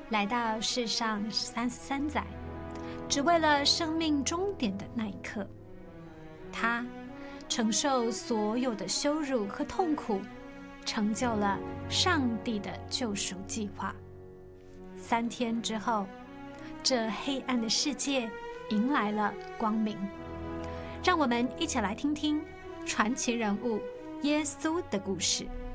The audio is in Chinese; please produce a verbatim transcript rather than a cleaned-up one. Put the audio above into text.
来到世上三十三载，只为了生命终点的那一刻。他承受所有的羞辱和痛苦，成就了上帝的救赎计划。三天之后，这黑暗的世界迎来了光明。让我们一起来听听传奇人物耶稣的故事。